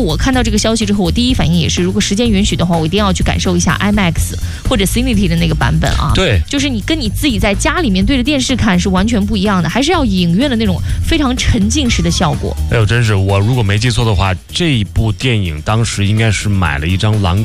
我看到这个消息之后，我第一反应也是，如果时间允许的话，我一定要去感受一下 IMAX 或者 Cinity 的那个版本啊。 对， 就是你跟你自己在家里面对着电视看是完全不一样的，还是要影院的那种非常沉浸式的效果。 哎呦，真是我如果没记错的话，这一部电影当时应该是买了一张蓝光